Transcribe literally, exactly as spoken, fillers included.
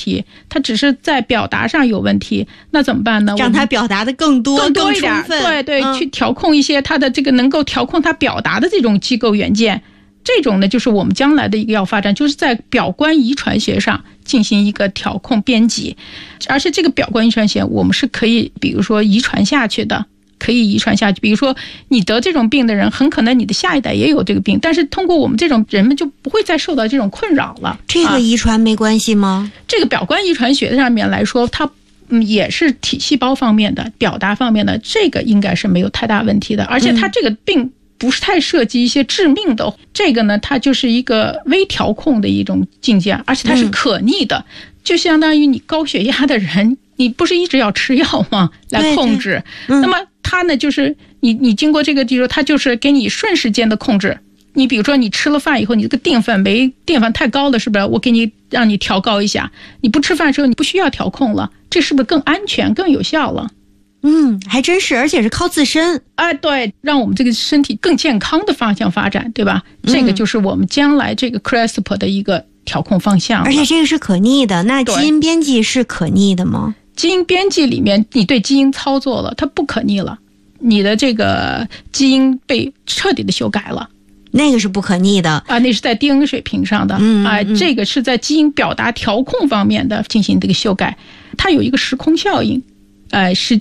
题，它只是在表达上有问题，那怎么办呢？ 让它表达的更多更多一点， 更充分， 对对、 嗯， 去调控一些它的这个能够调控它表达的这种机构元件。这种呢，就是我们将来的一个要发展，就是在表观遗传学上进行一个调控编辑，而且这个表观遗传学我们是可以，比如说遗传下去的，可以遗传下去。比如说你得这种病的人，很可能你的下一代也有这个病，但是通过我们这种人们就不会再受到这种困扰了。 这个遗传没关系吗？ 啊、这个表观遗传学上面来说，它嗯也是体细胞方面的表达方面的，这个应该是没有太大问题的，而且它这个病不是太涉及一些致命的，这个呢，它就是一个微调控的一种境界，而且它是可逆的，嗯、就相当于你高血压的人，你不是一直要吃药吗？来控制。嗯、那么它呢，就是你你经过这个技术，它就是给你瞬时间的控制。你比如说，你吃了饭以后，你这个淀粉酶淀粉太高了，是不是？我给你让你调高一下。你不吃饭的时候，你不需要调控了，这是不是更安全、更有效了？ 嗯，还真是，而且是靠自身。 哎，对，让我们这个身体更健康的方向发展，对吧？嗯、这个就是我们将来这个 CRISPR 的一个调控方向。 而且这个是可逆的，那基因编辑是可逆的吗？ 基因编辑里面，你对基因操作了，它不可逆了，你的这个基因被彻底的修改了。 那个是不可逆的啊，那是在 D N A 水平上的，嗯啊，这个是在基因表达调控方面的进行这个修改，它有一个时空效应，呃，实